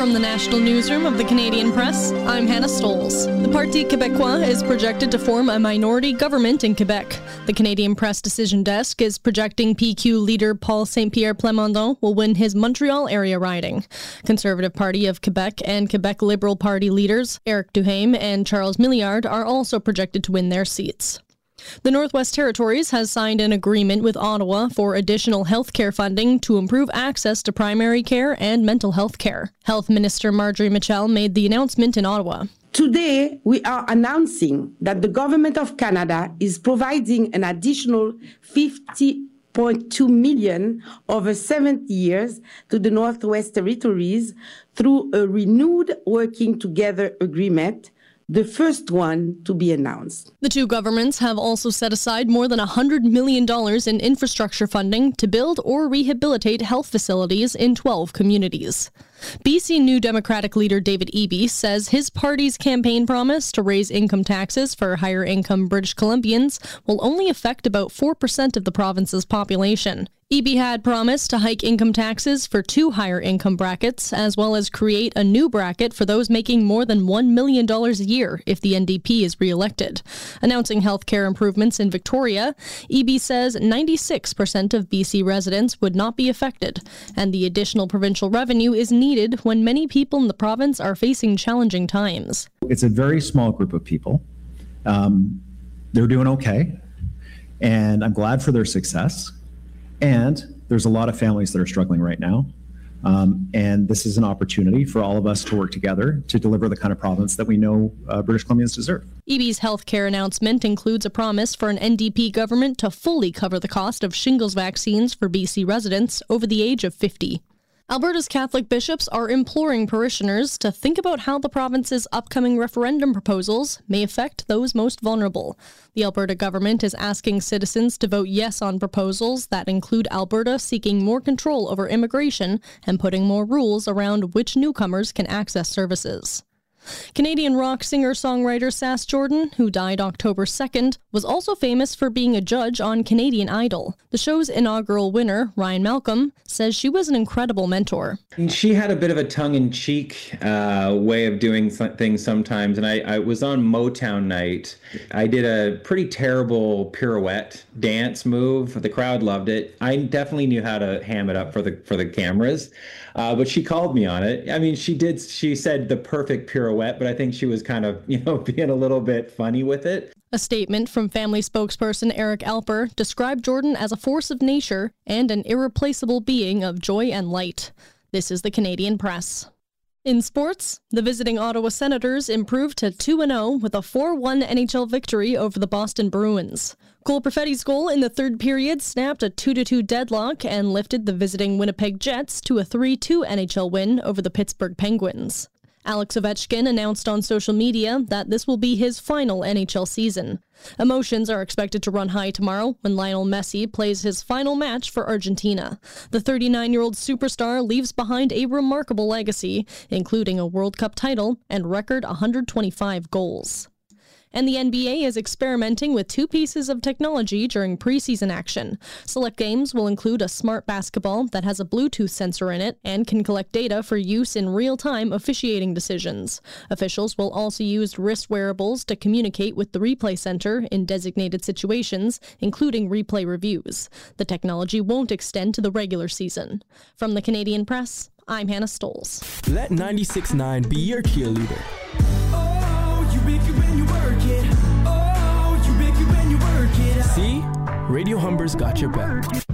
From the National Newsroom of the Canadian Press, I'm Hannah Stoles. The Parti Québécois is projected to form a minority government in Quebec. The Canadian Press Decision Desk is projecting PQ leader Paul Saint-Pierre Plamondon will win his Montreal area riding. Conservative Party of Quebec and Quebec Liberal Party leaders Éric Duhaime and Charles Milliard are also projected to win their seats. The Northwest Territories has signed an agreement with Ottawa for additional health care funding to improve access to primary care and mental health care. Health Minister Marjorie Mitchell made the announcement in Ottawa. Today, we are announcing that the Government of Canada is providing an additional $50.2 million over 7 years to the Northwest Territories through a renewed Working Together agreement, the first one to be announced. The two governments have also set aside more than $100 million in infrastructure funding to build or rehabilitate health facilities in 12 communities. BC New Democratic leader David Eby says his party's campaign promise to raise income taxes for higher-income British Columbians will only affect about 4% of the province's population. Eby had promised to hike income taxes for 2 higher income brackets, as well as create a new bracket for those making more than $1 million a year if the NDP is re-elected. Announcing healthcare improvements in Victoria, Eby says 96% of BC residents would not be affected, and the additional provincial revenue is needed when many people in the province are facing challenging times. It's a very small group of people. They're doing okay, and I'm glad for their success. And there's a lot of families that are struggling right now. And this is an opportunity for all of us to work together to deliver the kind of province that we know British Columbians deserve. Eby's healthcare announcement includes a promise for an NDP government to fully cover the cost of shingles vaccines for BC residents over the age of 50. Alberta's Catholic bishops are imploring parishioners to think about how the province's upcoming referendum proposals may affect those most vulnerable. The Alberta government is asking citizens to vote yes on proposals that include Alberta seeking more control over immigration and putting more rules around which newcomers can access services. Canadian rock singer-songwriter Sass Jordan, who died October 2nd, was also famous for being a judge on Canadian Idol. The show's inaugural winner, Ryan Malcolm, says she was an incredible mentor. She had a bit of a tongue-in-cheek way of doing things sometimes, and I was on Motown night. I did a pretty terrible pirouette dance move. The crowd loved it. I definitely knew how to ham it up for the cameras, but she called me on it. I mean, she said the perfect pirouette, but I think she was kind of, being a little bit funny with it. A statement from family spokesperson Eric Alper described Jordan as a force of nature and an irreplaceable being of joy and light. This is the Canadian Press. In sports, the visiting Ottawa Senators improved to 2-0 with a 4-1 NHL victory over the Boston Bruins. Cole Perfetti's goal in the third period snapped a 2-2 deadlock and lifted the visiting Winnipeg Jets to a 3-2 NHL win over the Pittsburgh Penguins. Alex Ovechkin announced on social media that this will be his final NHL season. Emotions are expected to run high tomorrow when Lionel Messi plays his final match for Argentina. The 39-year-old superstar leaves behind a remarkable legacy, including a World Cup title and record 125 goals. And the NBA is experimenting with 2 pieces of technology during preseason action. Select games will include a smart basketball that has a Bluetooth sensor in it and can collect data for use in real-time officiating decisions. Officials will also use wrist wearables to communicate with the replay center in designated situations, including replay reviews. The technology won't extend to the regular season. From the Canadian Press, I'm Hannah Stoles. Let 96.9 be your cheerleader. See? Radio Humber's got your back.